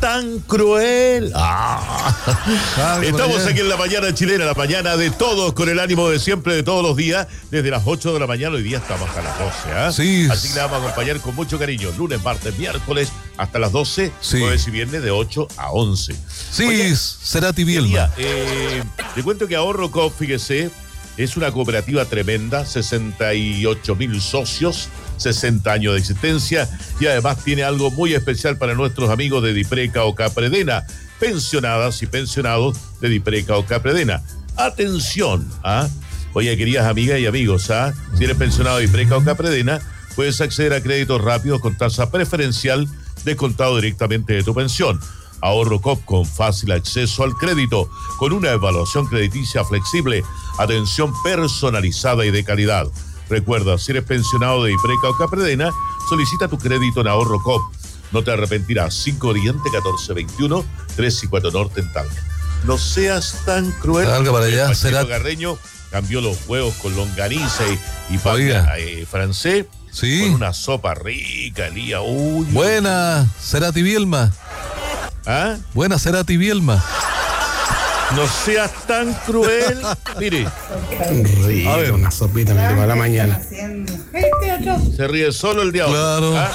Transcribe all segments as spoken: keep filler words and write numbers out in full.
tan cruel. Ah. Ah, Estamos aquí en la mañana chilena, la mañana de todos, con el ánimo de siempre, de todos los días, desde las ocho de la mañana. Hoy día estamos hasta las doce, ¿eh? Sí. Así que la vamos a acompañar con mucho cariño, lunes, martes, miércoles, hasta las doce, Sí. jueves y viernes de ocho a once. Sí, Oye, Cerati Bielma, Bielma. eh, te cuento que Ahorro Coop, fíjese, es una cooperativa tremenda, sesenta y ocho mil socios, sesenta años de existencia, y además tiene algo muy especial para nuestros amigos de Dipreca o Capredena, pensionadas y pensionados de Dipreca o Capredena. Atención, ¿ah? Oye, queridas amigas y amigos, ¿ah? Si eres pensionado de Dipreca o Capredena, puedes acceder a créditos rápidos con tasa preferencial descontado directamente de tu pensión. Ahorro Coop con fácil acceso al crédito, con una evaluación crediticia flexible, atención personalizada y de calidad. Recuerda, si eres pensionado de Dipreca o Capredena, solicita tu crédito en Ahorro Coop. No te arrepentirás. cinco Oriente, catorce veintiuno, tres y cuatro Norte en Talca. No seas tan cruel. Salga para allá, Pacheco será- Carreño cambió los huevos con longaniza y, y pan Oiga. eh, francés Sí. con una sopa rica, Elías. Uy. Buena, Cerati Bielma. ¿Ah? Buena, Cerati Bielma. No seas tan cruel. Mire, Rico, A ver. una sopita me llegó a la mañana. se ríe solo el diablo. Claro. ¿Ah?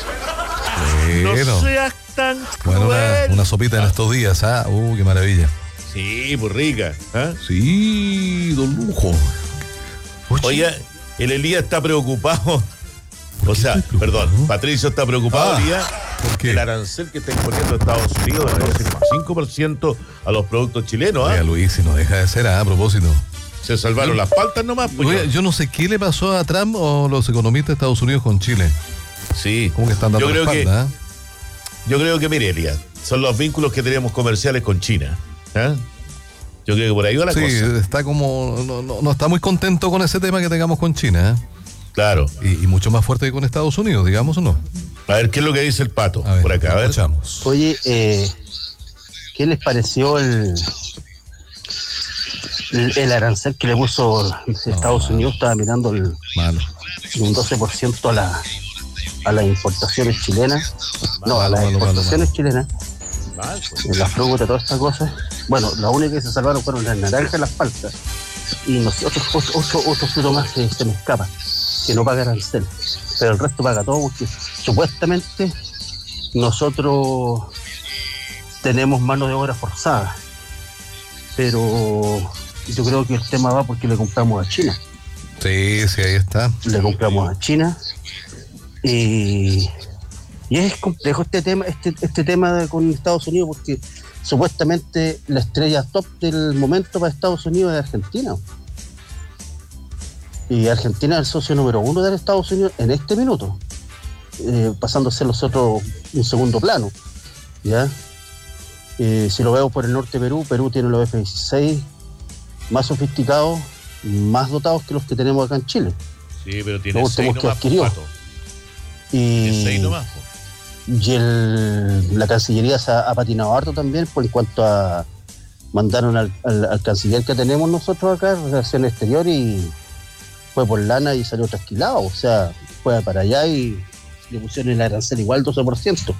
No Bueno, seas tan bueno, cruel. una, una sopita en estos días, ¿ah? Uh, qué maravilla. Sí, pues rica. ¿Ah? Sí, don Lujo. Oye, el Elías está preocupado. O qué sea, estoy preocupado? perdón, Patricio está preocupado, Ah, Elías, ¿por qué? el arancel que está imponiendo Estados Unidos del doce coma cinco por ciento a los productos chilenos. ¿Ah? Oiga, Luis, si no deja de ser, ¿ah? A propósito. Se salvaron las paltas nomás. Pues, Oiga, yo no sé qué le pasó a Trump o los economistas de Estados Unidos con Chile. sí. ¿Cómo que están dando Yo la creo que, espalda, ah? yo creo que, mire, Elías, son los vínculos que tenemos comerciales con China. ¿Ah? Yo creo que por ahí va la Sí, cosa. está como. No, no, no está muy contento con ese tema que tengamos con China, ¿eh? Claro. Y, y mucho más fuerte que con Estados Unidos, digamos o no. A ver, ¿qué es lo que dice el pato? A ver, por acá, a ver. escuchamos. Oye, eh, ¿qué les pareció el, el, el arancel que le puso Estados No, Unidos? Estaba mirando el, Malo. un doce por ciento a, la, a las importaciones chilenas. No, a Malo, las malo, malo, exportaciones malo. chilenas, Mal, pues. en la fruta, todas estas cosas. Bueno, la única que se salvaron fueron las naranjas y las paltas. Y nosotros, otro, otro, otro fruto más que se me escapa, que no paga arancel. Pero el resto paga todo porque supuestamente nosotros tenemos mano de obra forzada. Pero yo creo que el tema va porque le compramos a China. Sí, sí, ahí está. Le compramos a China. Y, y es complejo este tema, este, este tema de- con Estados Unidos porque supuestamente la estrella top del momento para Estados Unidos es Argentina. Y Argentina es el socio número uno de Estados Unidos en este minuto, eh, pasándose los otros un segundo plano. ¿Ya? Eh, si lo veo por el norte de Perú, Perú tiene los F dieciséis más sofisticados, más dotados que los que tenemos acá en Chile. Sí, pero tiene Lo seis último que nomás, pues, adquirió. pato. Tiene Y, seis nomás, pues. y el, la Cancillería se ha, ha patinado harto también por en cuanto a mandaron al, al, al canciller que tenemos nosotros acá, Relación Exterior, y fue por lana y salió trasquilado. O sea, fue para allá y le pusieron el arancel igual doce por ciento.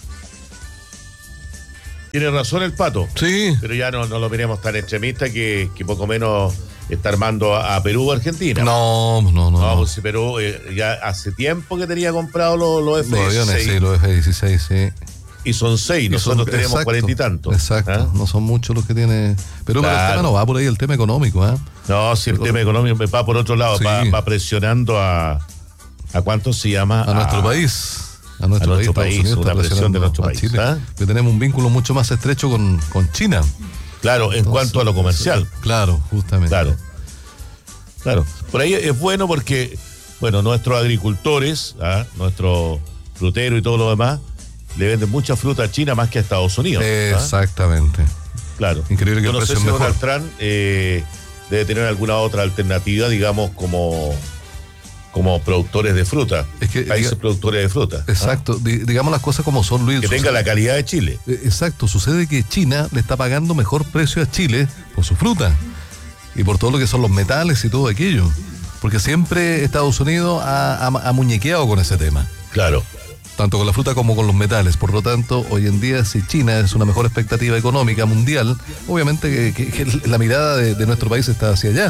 Tiene razón el pato. Sí. Pero ya no, no lo veremos tan extremista que, que poco menos está armando a, a Perú o Argentina. No, no, no. No, no. pues si Perú eh, ya hace tiempo que tenía comprado los, los F Los aviones, dieciséis sí, los F dieciséis, sí. y son seis, Y nosotros son- tenemos exacto, cuarenta y tantos. Exacto, ¿Ah? no son muchos los que tiene. Pero, pero el Claro. tema no va por ahí, el tema económico, ¿ah? No, si el tema económico va por otro lado, Sí. va, va presionando a ¿a cuánto se llama? A nuestro país. A nuestro, a nuestro país, país, Estados Unidos una está presión de presionando nuestro a país, Chile, ¿ah? que tenemos un vínculo mucho más estrecho con, con China. Claro, en Entonces, cuanto a lo comercial. Claro, justamente. Claro. Claro. Por ahí es bueno porque, bueno, nuestros agricultores, ¿ah? Nuestro frutero y todo lo demás, le venden mucha fruta a China más que a Estados Unidos. ¿ah? Exactamente. Claro. Increíble que Yo el no sé precio si es mejor. Donald Trump eh, debe tener alguna otra alternativa, digamos, como, como productores de fruta. Es que, países diga- productores de fruta. ¿ah? Exacto, Di- digamos las cosas como son, Luis. Que tenga Sucede- la calidad de Chile. Eh, Exacto, sucede que China le está pagando mejor precio a Chile por su fruta y por todo lo que son los metales y todo aquello. Porque siempre Estados Unidos ha, ha- ha muñequeado con ese tema. Claro. Tanto con la fruta como con los metales. Por lo tanto, hoy en día, si China es una mejor expectativa económica mundial, obviamente que, que, que la mirada de, de nuestro país está hacia allá.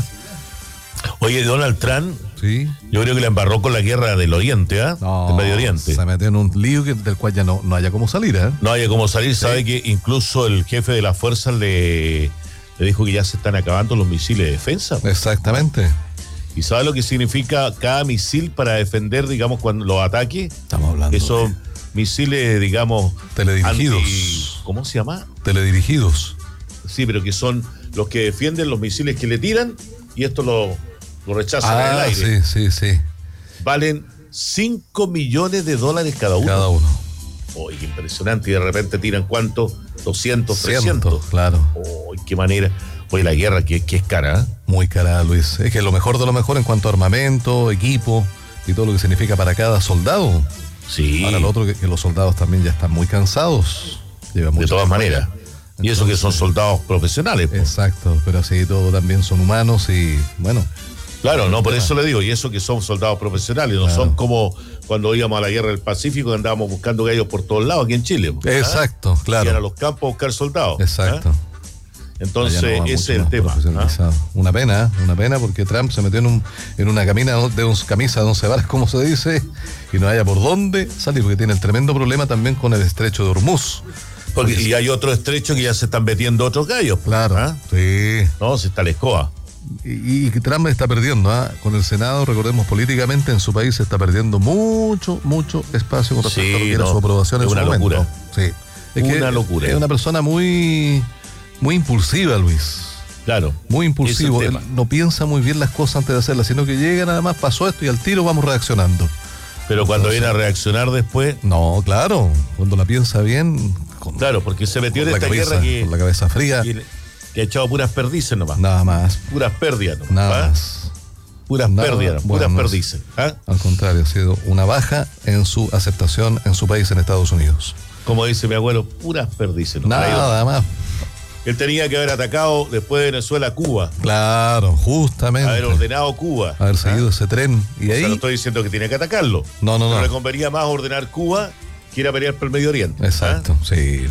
Oye, Donald Trump, Sí. yo creo que la embarró con la guerra del Oriente, ¿ah? No, del Medio Oriente. se metió en un lío que, del cual ya no, no haya cómo salir, ¿eh? No haya como salir, sabe que incluso el jefe de las fuerzas le, le dijo que ya se están acabando los misiles de defensa. Exactamente. ¿Y sabe lo que significa cada misil para defender, digamos, cuando los ataques? Estamos hablando Que son de misiles, digamos, teledirigidos. anti- ¿cómo se llama? Teledirigidos. Sí, pero que son los que defienden los misiles que le tiran y esto lo, lo rechazan en el Ah, aire. sí, sí, sí. Valen cinco millones de dólares cada uno. Cada uno. Oye, qué impresionante. Y de repente tiran ¿cuánto? doscientos, Cientos, trescientos. claro. Oye, qué manera. Oye, la guerra que, que es cara, ¿eh? Muy cara, Luis. Es que lo mejor de lo mejor en cuanto a armamento, equipo y todo lo que significa para cada soldado. Sí. Ahora lo otro que, que los soldados también ya están muy cansados. Llevan De mucho todas tiempo maneras. allá. Y eso que son soldados profesionales. pues. Exacto, pero así todo también son humanos y bueno. Claro, no, por eso le digo, y eso que son soldados profesionales, no Claro. son como cuando íbamos a la guerra del Pacífico, que andábamos buscando gallos por todos lados aquí en Chile. ¿Ah? Exacto, Y claro. a los campos a buscar soldados. Exacto. ¿Ah? Entonces, Allá no va ese mucho es el más tema. ¿Ah? profesionalizado. Una pena, ¿eh? Una pena porque Trump se metió en, un, en una camina de un, camisa de once varas, como se dice, y no haya por dónde salir, porque tiene el tremendo problema también con el estrecho de Hormuz. Porque, y hay otro estrecho que ya se están metiendo otros gallos. pues, Claro, ¿ah? sí. No, se está la escoba. Y, y Trump está perdiendo, ¿ah? Con el Senado, recordemos, políticamente en su país se está perdiendo mucho, mucho espacio con respecto Sí, a lo que era no, su aprobación es en su una momento. locura. Sí. Es que Una locura. Es una persona muy, muy impulsiva, Luis. Claro. Muy impulsivo. Ese es Él el tema. no piensa muy bien las cosas antes de hacerlas, sino que llega nada más, pasó esto y al tiro vamos reaccionando. Pero cuando Entonces- viene a reaccionar después, No, claro, cuando la piensa bien, con, claro, porque se metió en con la esta cabeza, guerra que, con la cabeza fría, que, que ha echado puras perdices nomás. nada más, Puras pérdidas nomás. nada ¿ah? más. Puras Nada, pérdidas, bueno, puras no es- perdices. ¿ah? Al contrario, ha sido una baja en su aceptación en su país, en Estados Unidos. Como dice mi abuelo, puras perdices. nomás. Nada más. Él tenía que haber atacado después de Venezuela a Cuba, Claro, justamente. haber ordenado Cuba. Haber ¿ah? seguido ese tren. Y O ahí. sea, no estoy diciendo que tiene que atacarlo. No, no, Pero no. le convenía más ordenar Cuba que ir a pelear por el Medio Oriente. ¿ah? Exacto, sí.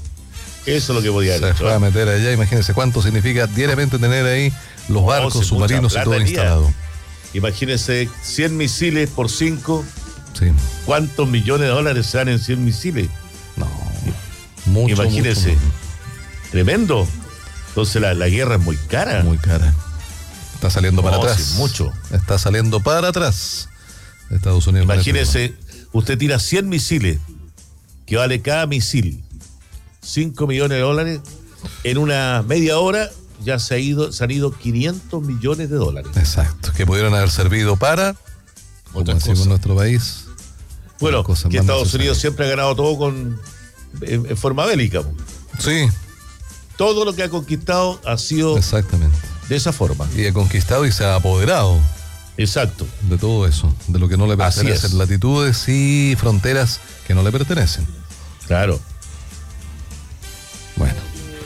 Eso es lo que podía Se haber fue a hecho. meter allá. Imagínense cuánto significa diariamente tener ahí los No, barcos, sí, mucha submarinos y plata todo al día. instalado. Imagínense cien misiles por cinco. Sí. ¿Cuántos millones de dólares se dan en cien misiles? No. Mucho, Imagínense. mucho, Tremendo. Entonces la, la guerra es muy cara. muy cara. Está saliendo para No, atrás. sí, mucho. Está saliendo para atrás. Estados Unidos. con este Imagínese, usted tira cien misiles, que vale cada misil cinco millones de dólares, en una media hora ya se, ha ido, se han ido quinientos millones de dólares. tema. Exacto. Que pudieron haber servido para, como Otras decimos en cosas. nuestro país. Bueno, otras cosas que más Estados necesarias. Unidos siempre ha ganado todo con en, en forma bélica. po. Sí, Todo lo que ha conquistado ha sido exactamente. de esa forma. Y ha conquistado y se ha apoderado Exacto. de todo eso, de lo que no le Así pertenecen, es. latitudes y fronteras que no le pertenecen. Claro. Bueno,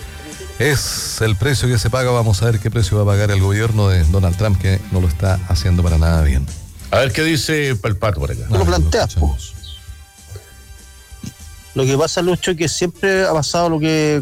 es el precio que se paga. Vamos a ver qué precio va a pagar el gobierno de Donald Trump, que no lo está haciendo para nada bien. A ver qué dice el pato por acá. Tú lo Ah, planteas, escuchamos. Lo que pasa, Lucho, es que siempre ha pasado lo que